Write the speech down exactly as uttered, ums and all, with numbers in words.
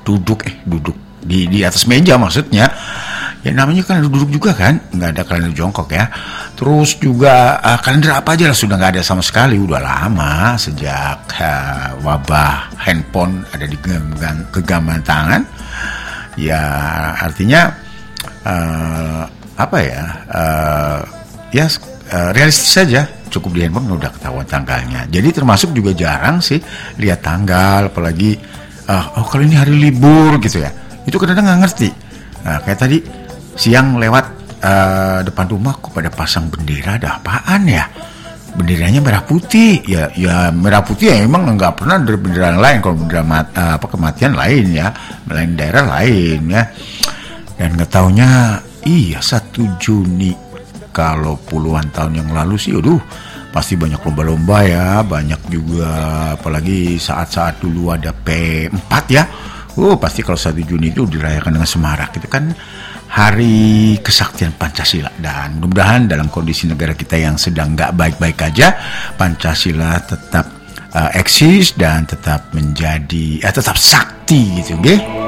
duduk eh duduk di di atas meja maksudnya. Ya namanya kan duduk juga kan, nggak ada kalender jongkok ya. Terus juga uh, kalender apa aja lah sudah nggak ada sama sekali, udah lama sejak uh, wabah handphone ada di genggaman, genggaman tangan. Ya artinya uh, apa ya? Uh, ya uh, realistis saja, cukup di handphone udah ketahuan tanggalnya. Jadi termasuk juga jarang sih lihat tanggal, apalagi uh, oh kalau ini hari libur gitu ya. Itu kadang-kadang nggak ngerti. Nah, kayak tadi siang lewat uh, depan rumahku pada pasang bendera, ada apaan ya? Benderanya merah putih, ya ya merah putih ya emang nggak pernah dari bendera lain. Kalau bendera mat, uh, apa kematian lain ya, lain daerah lain ya. Dan nggak taunya iya satu Juni. Kalau puluhan tahun yang lalu sih, aduh pasti banyak lomba-lomba ya, banyak juga apalagi saat-saat dulu ada P empat ya. Oh pasti kalau satu Juni itu dirayakan dengan semarak, itu kan hari kesaktian Pancasila. Dan mudah-mudahan dalam kondisi negara kita yang sedang nggak baik-baik aja, Pancasila tetap uh, eksis dan tetap menjadi, eh, tetap sakti gitu, okay?